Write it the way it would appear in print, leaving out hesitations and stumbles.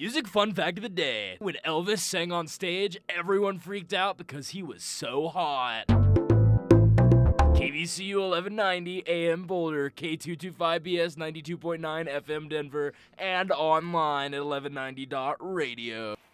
Music fun fact of the day. When Elvis sang on stage, everyone freaked out because he was so hot. KVCU 1190 AM Boulder, K225BS 92.9 FM Denver, and online at 1190.radio.